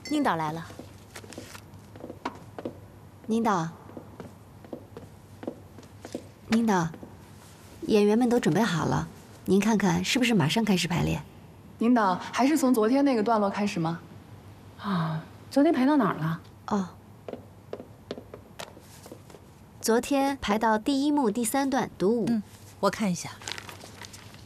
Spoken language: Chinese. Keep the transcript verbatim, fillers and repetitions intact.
宁导来了。 宁导，宁导，演员们都准备好了，您看看是不是马上开始排练？ 宁导，还是从昨天那个段落开始吗？ 啊，昨天排到哪儿了？ 哦，昨天排到第一幕第三段独舞。 嗯，我看一下。